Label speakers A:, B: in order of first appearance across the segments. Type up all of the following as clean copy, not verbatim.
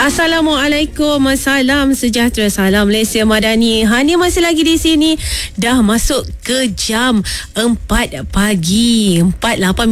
A: Assalamualaikum, salam sejahtera, salam Malaysia Madani. Hani masih lagi di sini. Dah masuk ke jam 4 pagi, 4:08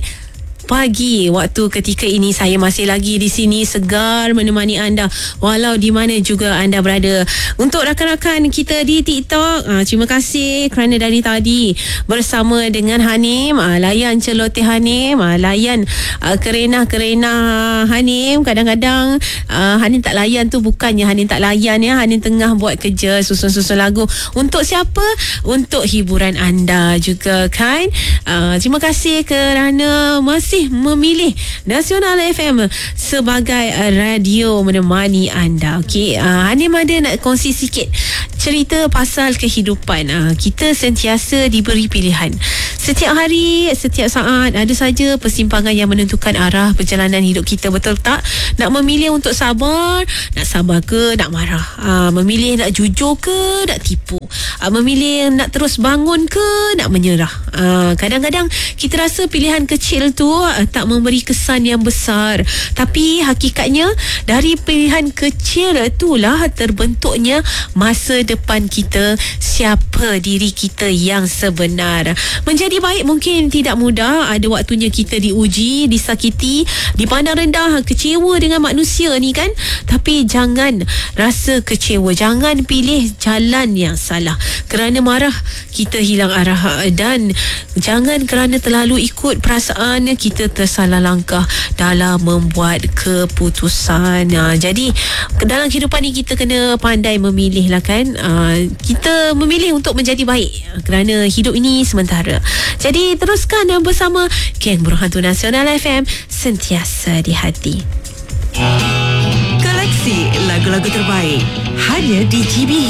A: pagi waktu ketika ini. Saya masih lagi di sini segar menemani anda walau di mana juga anda berada. Untuk rakan-rakan kita di TikTok, terima kasih kerana dari tadi bersama dengan Hanim, layan celoteh Hanim, layan kerenah-kerenah Hanim. Kadang-kadang Hanim tak layan tu bukannya Hanim tak layan ya, Hanim tengah buat kerja susun-susun lagu. Untuk siapa? Untuk hiburan anda juga kan. Terima kasih kerana masih memilih Nasional FM sebagai radio menemani anda. Okey, Hanim ada nak kongsi sikit cerita pasal kehidupan. Kita sentiasa diberi pilihan. Setiap hari, setiap saat ada saja persimpangan yang menentukan arah perjalanan hidup kita, betul tak? Nak memilih untuk sabar, nak sabar ke nak marah? Memilih nak jujur ke nak tipu? Memilih nak terus bangun ke nak menyerah? Kadang-kadang kita rasa pilihan kecil tu tak memberi kesan yang besar, tapi hakikatnya dari pilihan kecil itulah terbentuknya masa depan kita, siapa diri kita yang sebenar. Menjadi baik mungkin tidak mudah. Ada waktunya kita diuji, disakiti, dipandang rendah, kecewa dengan manusia ni kan. Tapi jangan rasa kecewa, jangan pilih jalan yang salah. Kerana marah kita hilang arah, dan jangan kerana terlalu ikut perasaan kita tersalah langkah dalam membuat keputusan. Jadi dalam kehidupan ni kita kena pandai memilih lah kan. Kita memilih untuk menjadi baik kerana hidup ini sementara. Jadi teruskan bersama Geng Berhantu Nasional FM, sentiasa di hati.
B: Koleksi lagu-lagu terbaik hanya di GB.